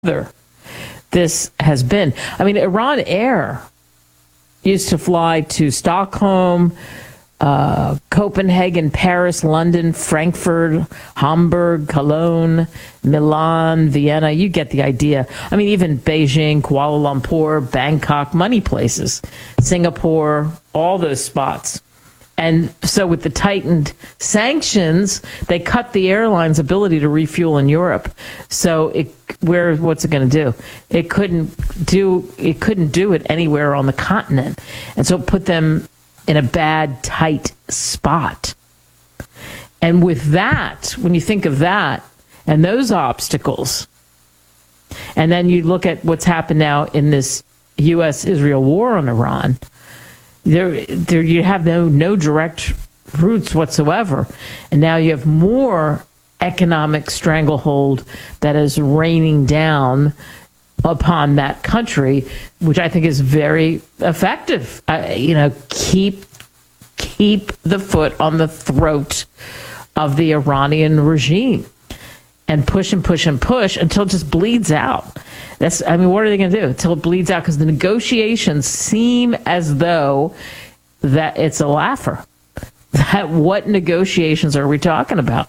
this has been. I mean, Iran Air used to fly to Stockholm, Copenhagen, Paris, London, Frankfurt, Hamburg, Cologne, Milan, Vienna. You get the idea. I mean, even Beijing, Kuala Lumpur, Bangkok, money places, Singapore, all those spots. And so with the tightened sanctions, they cut the airline's ability to refuel in Europe. So what's it going to do? It couldn't do it anywhere on the continent. And so it put them in a bad, tight spot. And with that, when you think of that and those obstacles, and then you look at what's happened now in this U.S.-Israel war on Iran, there you have no direct roots whatsoever. And now you have more economic stranglehold that is raining down upon that country, which I think is very effective. Keep the foot on the throat of the Iranian regime and push and push and push until it just bleeds out. What are they going to do until it bleeds out? Because the negotiations seem as though that it's a laugher. What negotiations are we talking about?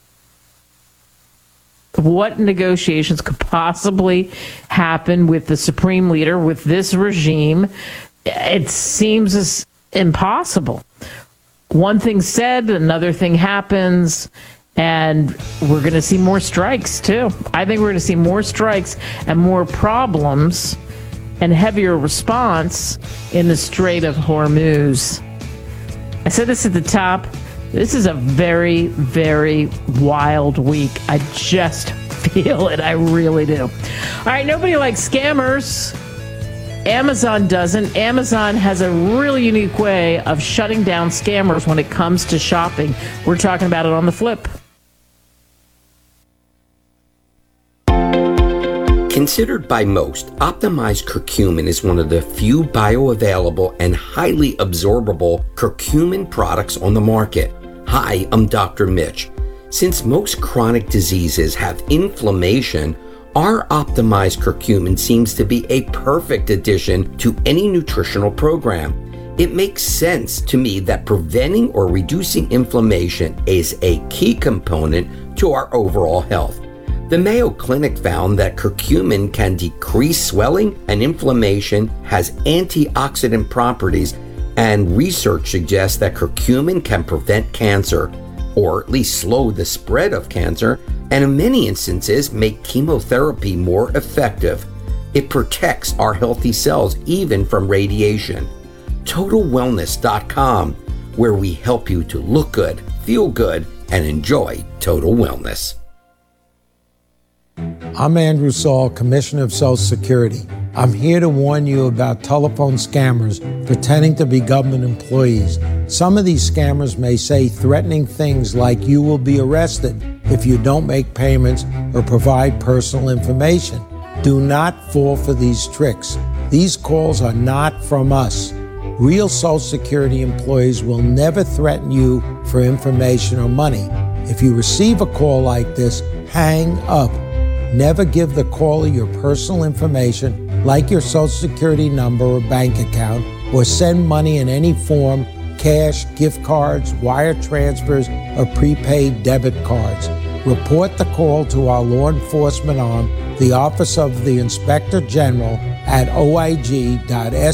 What negotiations could possibly happen with the supreme leader, with this regime? It seems impossible. One thing said, another thing happens, and we're going to see more strikes, too. I think we're going to see more strikes and more problems and heavier response in the Strait of Hormuz. I said this at the top. This is a very, very wild week. I just feel it. I really do. All right, nobody likes scammers. Amazon doesn't. Amazon has a really unique way of shutting down scammers when it comes to shopping. We're talking about it on The Flip. Considered by most, optimized curcumin is one of the few bioavailable and highly absorbable curcumin products on the market. Hi, I'm Dr. Mitch. Since most chronic diseases have inflammation, our optimized curcumin seems to be a perfect addition to any nutritional program. It makes sense to me that preventing or reducing inflammation is a key component to our overall health. The Mayo Clinic found that curcumin can decrease swelling and inflammation, has antioxidant properties, and research suggests that curcumin can prevent cancer, or at least slow the spread of cancer, and in many instances make chemotherapy more effective. It protects our healthy cells even from radiation. TotalWellness.com, where we help you to look good, feel good, and enjoy total wellness. I'm Andrew Saul, Commissioner of Social Security. I'm here to warn you about telephone scammers pretending to be government employees. Some of these scammers may say threatening things like you will be arrested if you don't make payments or provide personal information. Do not fall for these tricks. These calls are not from us. Real Social Security employees will never threaten you for information or money. If you receive a call like this, hang up. Never give the caller your personal information, like your Social Security number or bank account, or send money in any form, cash, gift cards, wire transfers, or prepaid debit cards. Report the call to our law enforcement arm, the Office of the Inspector General, at oig.ssa.gov.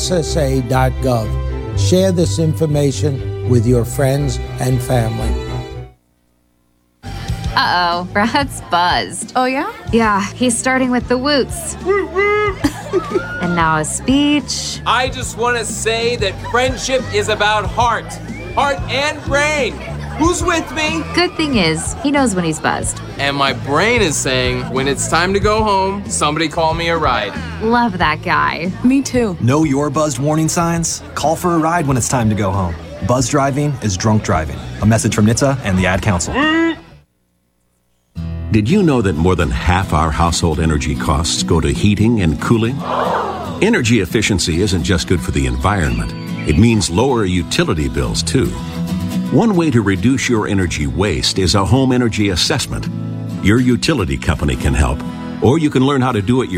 Share this information with your friends and family. Uh-oh, Brad's buzzed. Oh, yeah? Yeah, he's starting with the woots. And now a speech. I just want to say that friendship is about heart and brain. Who's with me? Good thing is, he knows when he's buzzed. And my brain is saying, when it's time to go home, somebody call me a ride. Love that guy. Me too. Know your buzzed warning signs? Call for a ride when it's time to go home. Buzz driving is drunk driving. A message from NHTSA and the Ad Council. Did you know that more than half our household energy costs go to heating and cooling? Energy efficiency isn't just good for the environment. It means lower utility bills, too. One way to reduce your energy waste is a home energy assessment. Your utility company can help. Or you can learn how to do it